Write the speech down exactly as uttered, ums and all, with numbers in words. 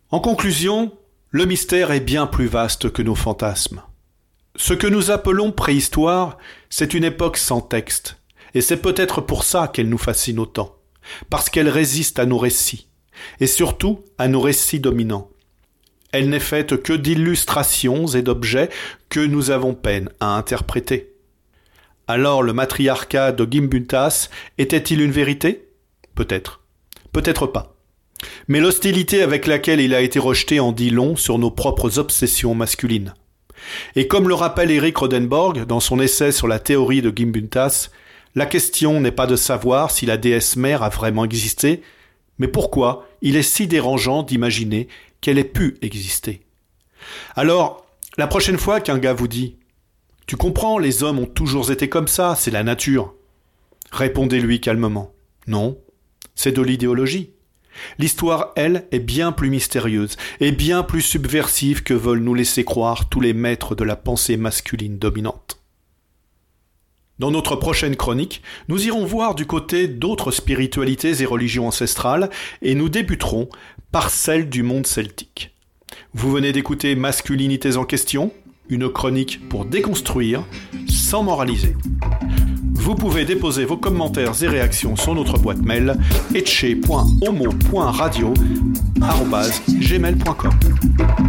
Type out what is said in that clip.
En conclusion, le mystère est bien plus vaste que nos fantasmes. Ce que nous appelons préhistoire, c'est une époque sans texte, et c'est peut-être pour ça qu'elle nous fascine autant, parce qu'elle résiste à nos récits, et surtout à nos récits dominants. Elle n'est faite que d'illustrations et d'objets que nous avons peine à interpréter. Alors le matriarcat de Gimbuntas était-il une vérité ? Peut-être. Peut-être pas. Mais l'hostilité avec laquelle il a été rejeté en dit long sur nos propres obsessions masculines. Et comme le rappelle Eric Rodenborg dans son essai sur la théorie de Gimbuntas, la question n'est pas de savoir si la déesse mère a vraiment existé, mais pourquoi il est si dérangeant d'imaginer qu'elle ait pu exister. Alors, la prochaine fois qu'un gars vous dit « Tu comprends, les hommes ont toujours été comme ça, c'est la nature », répondez-lui calmement « Non, c'est de l'idéologie. L'histoire, elle, est bien plus mystérieuse et bien plus subversive que veulent nous laisser croire tous les maîtres de la pensée masculine dominante. » Dans notre prochaine chronique, nous irons voir du côté d'autres spiritualités et religions ancestrales et nous débuterons par celle du monde celtique. Vous venez d'écouter Masculinités en question, une chronique pour déconstruire sans moraliser. Vous pouvez déposer vos commentaires et réactions sur notre boîte mail etche point homo point radio arobase gmail point com.